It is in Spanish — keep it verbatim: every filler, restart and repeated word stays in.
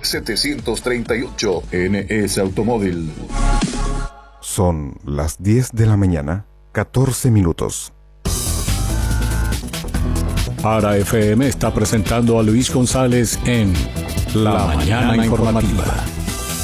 setecientos treinta y ocho. N S Automóvil. Son las diez de la mañana, catorce minutos. Ara F M está presentando a Luis González en La Mañana Informativa.